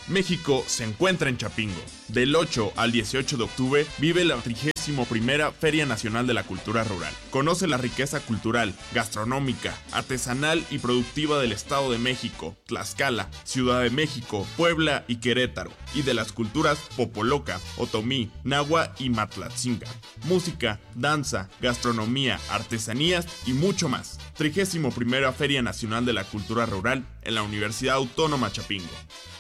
México se encuentra en Chapingo. Del 8 al 18 de octubre vive la 31ª Feria Nacional de la Cultura Rural. Conoce la riqueza cultural, gastronómica, artesanal y productiva del Estado de México, Tlaxcala, Ciudad de México, Puebla y Querétaro, y de las culturas popoloca, otomí, nahua y matlatzinga. Música, danza, gastronomía, artesanías y mucho más. 31ª Feria Nacional de la Cultura Rural en la Universidad Autónoma Chapingo.